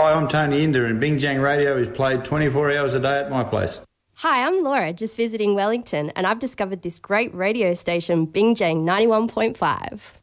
Hi, I'm Tony Inder, and Bingjang Radio is played 24 hours a day at my place. Hi, I'm Laura, just visiting Wellington, and I've discovered this great radio station, Bingjang 91.5.